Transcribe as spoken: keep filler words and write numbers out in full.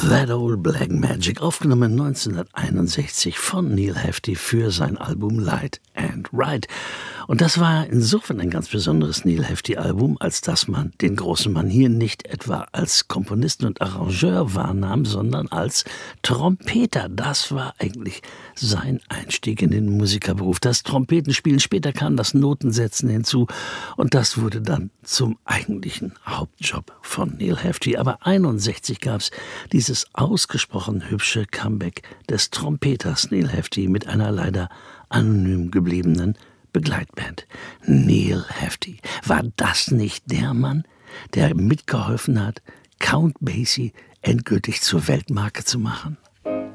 That Old Black Magic, aufgenommen neunzehnhunderteinundsechzig von Neal Hefti für sein Album Light and Right. Und das war insofern ein ganz besonderes Neal Hefti-Album, als dass man den großen Mann hier nicht etwa als Komponisten und Arrangeur wahrnahm, sondern als Trompeter. Das war eigentlich sein Einstieg in den Musikerberuf. Das Trompetenspielen, später kam das Notensetzen hinzu und das wurde dann zum eigentlichen Hauptjob von Neal Hefti. Aber einundsechzig gab es dieses ausgesprochen hübsche Comeback des Trompeters Neal Hefti mit einer leider anonym gebliebenen Begleitband. Neal Hefti. War das nicht der Mann, der mitgeholfen hat, Count Basie endgültig zur Weltmarke zu machen?